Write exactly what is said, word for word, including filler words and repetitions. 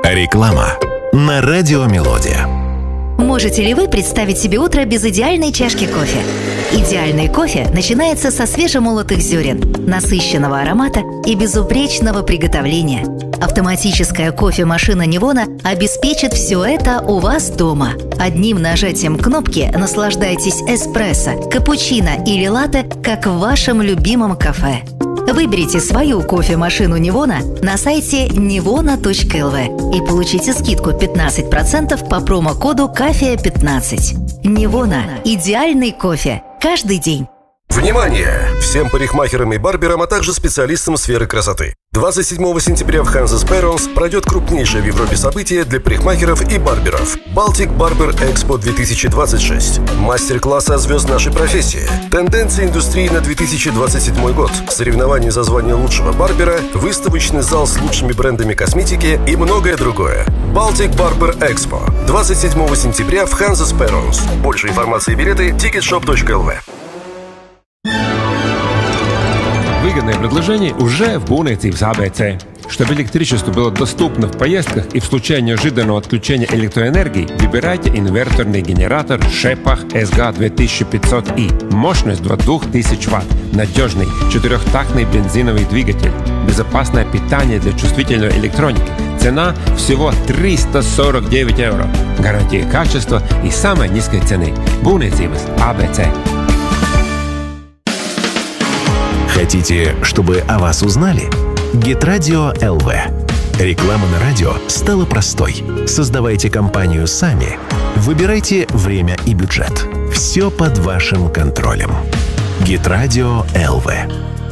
Реклама на радио Мелодия. Можете ли вы представить себе утро без идеальной чашки кофе? Идеальный кофе начинается со свежемолотых зерен, насыщенного аромата и безупречного приготовления. Автоматическая кофемашина Nivona обеспечит все это у вас дома. Одним нажатием кнопки наслаждайтесь эспрессо, капучино или латте, как в вашем любимом кафе. Выберите свою кофемашину Nivona на сайте нивона точка эл ви и получите скидку пятнадцать процентов по промокоду кафе пятнадцать. Nivona – идеальный кофе каждый день. Внимание! Всем парикмахерам и барберам, а также специалистам сферы красоты. двадцать седьмого сентября в Hanses Perons пройдет крупнейшее в Европе событие для парикмахеров и барберов – Baltic Barber Expo две тысячи двадцать шесть. Мастер-классы от звезд нашей профессии, тенденции индустрии на две тысячи двадцать седьмой год, соревнования за звание лучшего барбера, выставочный зал с лучшими брендами косметики и многое другое. Baltic Barber Expo двадцать седьмого сентября в Hanses Perons. Больше информации и билеты тикетшоп точка эл ви. Выгодное предложение уже в būvniecības а бэ цэ. Чтобы электричество было доступно в поездках и в случае неожиданного отключения электроэнергии, выбирайте инверторный генератор Шепах эс джи две тысячи пятьсот и. Мощность до двух тысяч ватт. Надежный четырехтактный бензиновый двигатель. Безопасное питание для чувствительной электроники. Цена всего триста сорок девять евро. Гарантия качества и самой низкой цены. būvniecības а бэ цэ. Хотите, чтобы о вас узнали? Гитрадио эл ви. Реклама на радио стала простой. Создавайте компанию сами. Выбирайте время и бюджет. Все под вашим контролем. Гитрадио эл ви.